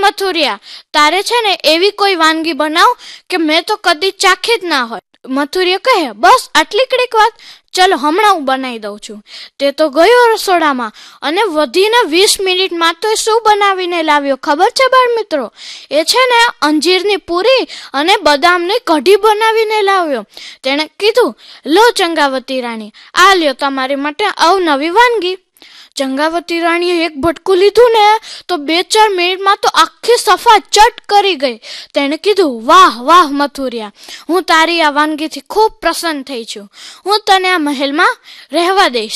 મથુરિયા, તારે છે ને એવી કોઈ વાનગી બનાવ કે મેં તો કદી ચાખી જ ના હોય. મથુરિયા કહે, બસ આટલી કડીક વાત, ચલો હમણાં હું બનાવી દઉં છું. તે તો ગયો રસોડામાં અને વધીને 20 મિનિટમાં તો શું બનાવીને લાવ્યો ખબર છે બાળ મિત્રો? એ છે ને અંજીરની પૂરી અને બદામની કઢી બનાવીને લાવ્યો. તેણે કીધું, લો ચંગાવતી રાણી, આ લ્યો તમારી માટે અવનવી વાનગી. ચંગાવતી રાણીએ એક ભટકું લીધું ને તો 2-4 મિનિટમાં તો આખી સફા ચટ કરી ગઈ. તેણે કીધું, વાહ વાહ મથુરિયા, હું તારી આ વાનગીથી ખૂબ પ્રસન્ન થઈ છું. હું તને આ મહેલમાં રહેવા દઈશ.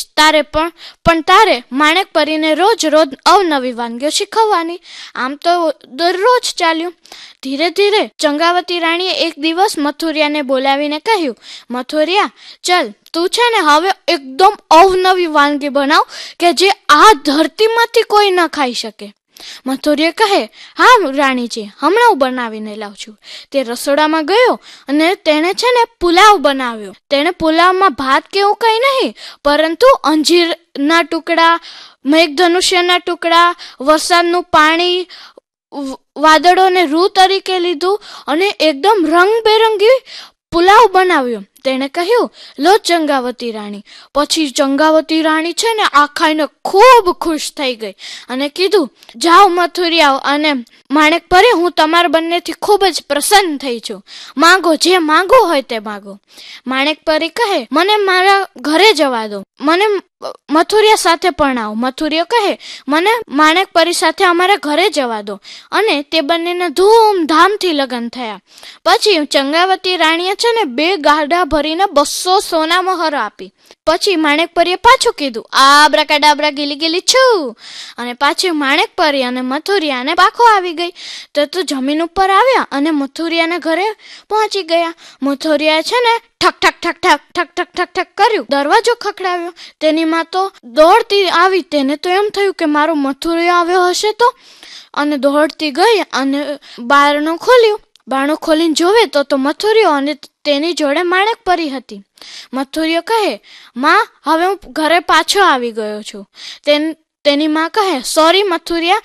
પણ તારે માણેક પરીને રોજ રોજ અવનવી વાનગીઓ શીખવવાની. આમ તો દરરોજ ચાલ્યું. ધીરે ધીરે ચંગાવતી રાણીએ એક દિવસ મથુરિયાને બોલાવીને કહ્યું, મથુરિયા, ચલ તું છે ને હવે એકદમ અવનવી વાનગી બનાવ કે જે આ ધરતીમાંથી કોઈ ન ખાઈ શકે. મથુરિયા કહે, હા રાણીજી, હમણાં હું બનાવીને લાવું છું. તે રસોડામાં ગયો અને તેણે છે ને પુલાવ બનાવ્યો. તેણે પુલાવમાં ભાત કે એવું કંઈ નહીં, પરંતુ અંજીરના ટુકડા, મેઘધનુષ્યના ટુકડા, વરસાદનું પાણી, વાદળોને રૂ તરીકે લીધું અને એકદમ રંગબેરંગી પુલાવ બનાવ્યો. તેણે કહ્યું, લો ચંગાવતી રાણી. પછી ચંગાવતી રાણી છે ને આ ખાઈને ખૂબ ખુશ થઈ ગઈ અને કીધું, જાઓ મથુરિયા અને માણેક પરી, હું તમારા બંનેથી ખૂબ જ પ્રસન્ન થઈ છું. માંગો, જે માંગવું હોય તે માંગો. માણેક પરી કહે, મને મારા ઘરે જવા દો, મને મથુરિયા સાથે પરણાવો. મથુરિયા કહે, મને માણેક પરી સાથે અમારા ઘરે જવા દો. અને તે બંનેના ધૂમધામથી લગ્ન થયા. પછી ચંગાવતી રાણીએ છે ને 2 ગાડા ભરીને 200 સોના મહોર આપી. પછી માણેક પરીએ પાછું કીધું, આબ્રાકાડાબ્રા ગીલી ગીલી છું. અને પાછી માણેક પરી અને મથુરિયાને પાખો આવી ગઈ. તો જમીન ઉપર આવ્યા અને મથુરિયાના ઘરે પહોંચી ગયા. મથુરિયા છે ને ઠક ઠક ઠક ઠક ઠક ઠક ઠક ઠક કર્યું. દરવાજો ખખડાવ્યો. તેની માં તો દોડતી આવી. તેને તો એમ થયું કે મારો મથુરિયા આવ્યો હશે તો, અને દોડતી ગઈ અને બારણું ખોલ્યું. બારણું ખોલીને જોવે તો મથુરિયો અને તેની જોડે માણેક પરી હતી. મથુરિયો કહે, માં, હવે હું ઘરે પાછો આવી ગયો છું. તેની માં કહે, સોરી મથુરિયા,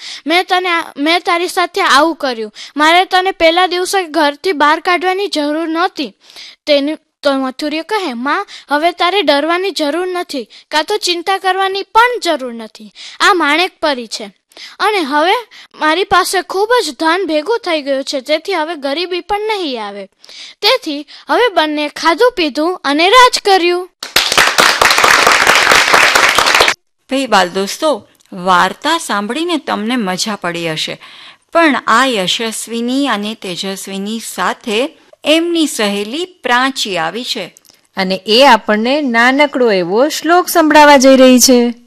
મેં તારી સાથે આવું કર્યું. મારે તને પહેલા દિવસે ઘરથી બહાર કાઢવાની જરૂર નહોતી. તો મથુરિયો કહે, માં, હવે તારે ડરવાની જરૂર નથી, કાં તો ચિંતા કરવાની પણ જરૂર નથી. આ માણેક પરી છે અને હવે મારી પાસે ખૂબ જ ધન ભેગું થઈ ગયું છે, તેથી હવે ગરીબી પણ નહીં આવે. તેથી હવે બંને ખાધું પીધું અને રાજ કર્યું. ભાઈ બાલ દોસ્તો, વાર્તા સાંભળીને તમને મજા પડી હશે, પણ આ યશસ્વીની અને તેજસ્વીની સાથે એમની સહેલી પ્રાચી આવી છે અને એ આપણને નાનકડો એવો શ્લોક સંભળાવવા જઈ રહી છે.